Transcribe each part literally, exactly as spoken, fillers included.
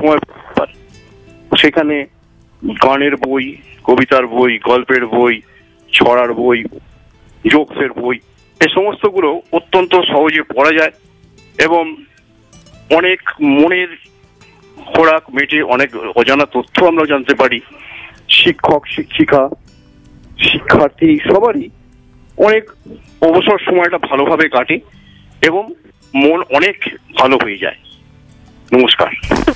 সময় সেখানে গানের বই, কবিতার বই, গল্পের বই, ছড়ার বই, জোকসের বই, এই সমস্তগুলো অত্যন্ত সহজে পড়া যায় এবং অনেক মনের খোরাক মেটে, অনেক অজানা তথ্য আমরা জানতে পারি। শিক্ষক, শিক্ষিকা, শিক্ষার্থী সবারই অনেক অবসর সময়টা ভালোভাবে কাটে এবং মন অনেক ভালো হয়ে যায়। নমস্কার।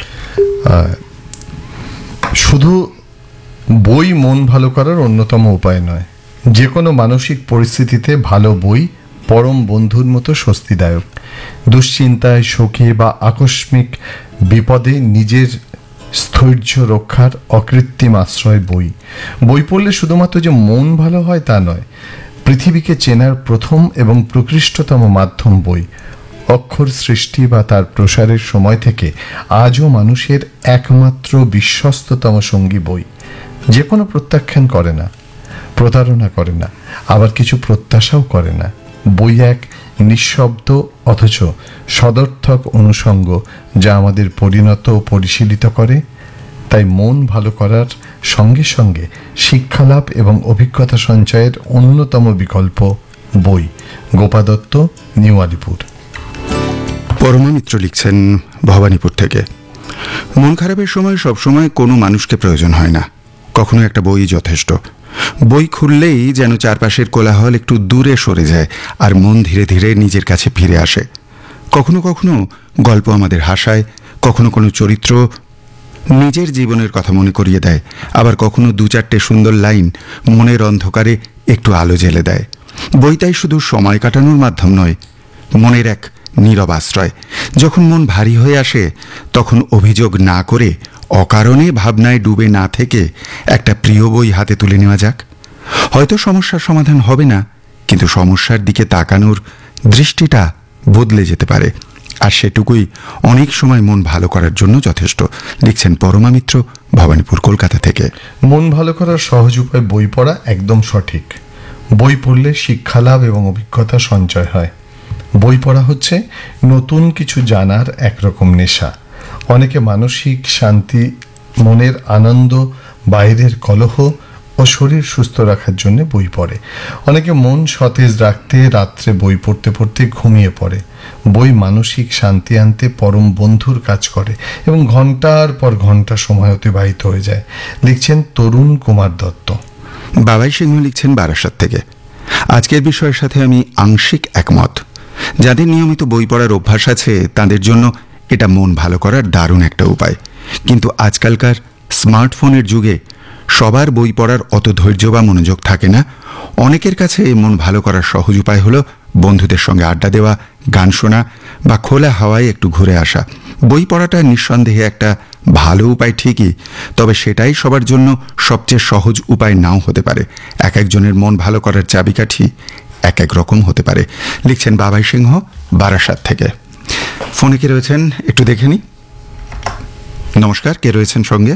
শুধু বই মন ভালো করার অন্যতম উপায় নয়, যে কোনো মানসিক পরিস্থিতিতে ভালো বই পরম বন্ধুর মতো স্বস্তিদায়ক। দুশ্চিন্তায়, শোকে বা আকস্মিক বিপদে নিজের স্থৈর্য রক্ষার অকৃত্রিম আশ্রয় বই। বই পড়লে শুধুমাত্র যে মন ভালো হয় তা নয়, পৃথিবীকে চেনার প্রথম এবং প্রকৃষ্টতম মাধ্যম বই। অক্ষর সৃষ্টি বা তার প্রসারের সময় থেকে আজও মানুষের একমাত্র বিশ্বস্ততম সঙ্গী বই। যে কোনো প্রত্যাখ্যান করে না, প্রতারণা করে না, আবার কিছু প্রত্যাশাও করে না। বই এক নিঃশব্দ অথচ সদর্থক অনুষঙ্গ, যা আমাদের পরিণত ও পরিশীলিত করে। তাই মন ভালো করার সঙ্গে সঙ্গে শিক্ষালাভ এবং অভিজ্ঞতা সঞ্চয়ের অন্যতম বিকল্প বই। গোপা দত্ত, নিউ আলিপুর। পরমা মিত্র লিখছেন ভবানীপুর থেকে। মন খারাপের সময় সবসময় কোনো মানুষকে প্রয়োজন হয় না, কখনো একটা বই যথেষ্ট। বই খুললেই যেন চারপাশের কোলাহল একটু দূরে সরে যায় আর মন ধীরে ধীরে নিজের কাছে ফিরে আসে। কখনো কখনো গল্প আমাদের হাসায়, কখনো কোনো চরিত্র নিজের জীবনের কথা মনে করিয়ে দেয়, আবার কখনো দু চারটে সুন্দর লাইন মনের অন্ধকারে একটু আলো জ্বেলে দেয়। বই তাই শুধু সময় কাটানোর মাধ্যম নয়, মনের এক নীরব আশ্রয়। যখন মন ভারী হয়ে আসে, তখন অভিযোগ না করে, অকারণে ভাবনায় ডুবে না থেকে একটা প্রিয় বই হাতে তুলে নেওয়া যাক। হয়তো সমস্যার সমাধান হবে না, কিন্তু সমস্যার দিকে তাকানোর দৃষ্টিটা বদলে যেতে পারে, আর সেটুকুই অনেক সময় মন ভালো করার জন্য যথেষ্ট। লিখছেন পরমা মিত্র, ভবানীপুর, কলকাতা থেকে। মন ভালো করার সহজ উপায় বই পড়া একদম সঠিক। বই পড়লে শিক্ষালাভ এবং অভিজ্ঞতা সঞ্চয় হয়। বই পড়া হচ্ছে নতুন কিছু জানার একরকম নেশা। অনেকে মানসিক শান্তি, মনের আনন্দ, বাইরের কলহ ও শরীর সুস্থ রাখার জন্য বই পড়ে। অনেকে মন সতেজ রাখতে রাত্রে বই পড়তে পড়তে ঘুমিয়ে পড়ে। বই মানসিক শান্তি আনতে পরম বন্ধুর কাজ করে এবং ঘন্টার পর ঘন্টা সময় অতিবাহিত হয়ে যায়। লিখছেন তরুণ কুমার দত্ত। বাবাই সিংহ লিখছেন বারাসাত থেকে। আজকের বিষয়ের সাথে আমি আংশিক একমত। যাদের নিয়মিত বই পড়ার অভ্যাস আছে তাদের জন্য এটা মন ভালো করার দারুণ একটা উপায়। কিন্তু আজকালকার স্মার্টফোনের যুগে সবার বই পড়ার অত ধৈর্য বা মনোযোগ থাকে না। অনেকের কাছে এই মন ভালো করার সহজ উপায় হলো বন্ধুদের সঙ্গে আড্ডা দেওয়া, গান শোনা বা খোলা হাওয়ায় একটু ঘুরে আসা। বই পড়াটা নিঃসন্দেহে একটা ভালো উপায় ঠিকই, তবে সেটাই সবার জন্য সবচেয়ে সহজ উপায় নাও হতে পারে। এক একজনের মন ভালো করার চাবিকাঠি এক এক রকম হতে পারে। লিখছেন বাবাই সিংহ, বারাসাত থেকে। ফোনে কে রয়েছেন একটু দেখে নি। নমস্কার, কে রয়েছেন সঙ্গে?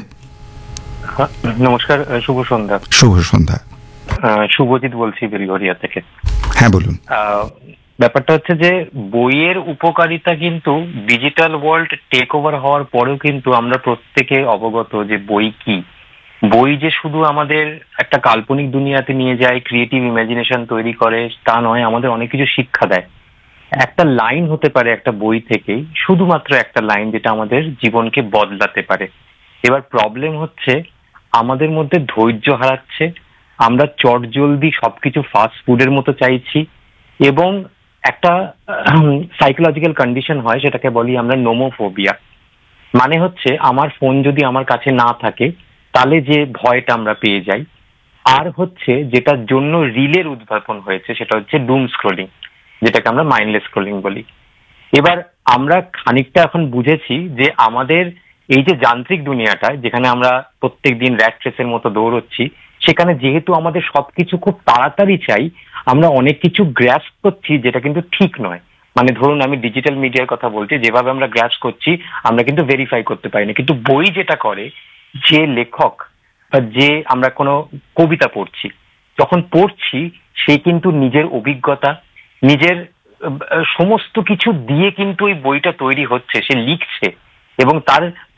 নমস্কার, শুভ সন্ধ্যা। শুভ সন্ধ্যা। শুভজিৎ বলছি বেলঘরিয়া থেকে। হ্যাঁ বলুন। ব্যাপারটা হচ্ছে যে বইয়ের উপকারিতা কিন্তু ডিজিটাল ওয়ার্ল্ড টেক ওভার হওয়ার পরেও কিন্তু আমরা প্রত্যেকে অবগত যে বই কি। বই যে শুধু আমাদের একটা কাল্পনিক দুনিয়াতে নিয়ে যায়, ক্রিয়েটিভ ইমাজিনেশন তৈরি করে তা নয়, আমাদের অনেক কিছু শিক্ষা দেয়। একটা লাইন হতে পারে একটা বই থেকেই, শুধুমাত্র একটা লাইন, যেটা আমাদের জীবনকে বদলাতে পারে। এবার প্রবলেম হচ্ছে আমাদের মধ্যে ধৈর্য হারাচ্ছে। আমরা চটজলদি সবকিছু ফাস্ট ফুডের মতো চাইছি এবং একটা সাইকোলজিক্যাল কন্ডিশন হয়, সেটাকে বলি আমরা নোমোফোবিয়া। মানে হচ্ছে আমার ফোন যদি আমার কাছে না থাকে তাহলে যে ভয়টা আমরা পেয়ে যাই। আর হচ্ছে যেটার জন্য রিলের উদ্ভাবন হয়েছে সেটা হচ্ছে ডুম স্ক্রলিং, যেটাকে আমরা মাইন্ডলেস স্ক্রলিং বলি। এবার আমরা খানিকটা এখন বুঝেছি যে আমাদের এই যে যান্ত্রিক দুনিয়াটা, যেখানে আমরা প্রত্যেক দিন র্যাট রেসের মতো দৌড়চ্ছি, সেখানে যেহেতু আমাদের সবকিছু খুব তাড়াতাড়ি চাই, আমরা অনেক কিছু গ্র্যাস্প করছি যেটা কিন্তু ঠিক নয়। মানে ধরুন আমি ডিজিটাল মিডিয়ার কথা বলছি, যেভাবে আমরা গ্র্যাস্প করছি আমরা কিন্তু ভেরিফাই করতে পারি না। কিন্তু বই যেটা করে, যে লেখক বা যে আমরা কোনো কবিতা পড়ছি, যখন পড়ছি সে কিন্তু নিজের অভিজ্ঞতা, নিজের সমস্ত কিছু দিয়ে কিন্তু ওই বইটা তৈরি হচ্ছে, সে লিখছে এবং তার